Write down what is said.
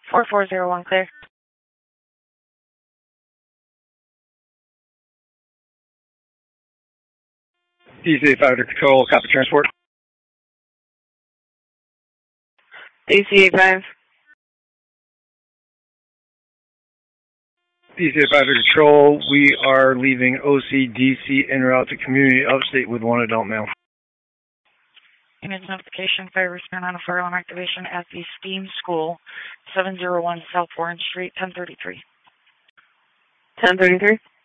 4401 clear. DC-5 to control, copy transport. DC-5. DC-5 to control, we are leaving OCDC en route to community upstate with one adult male. Image notification, fire response on a fire alarm activation at the STEAM School, 701 South Warren Street, 1033. 1033?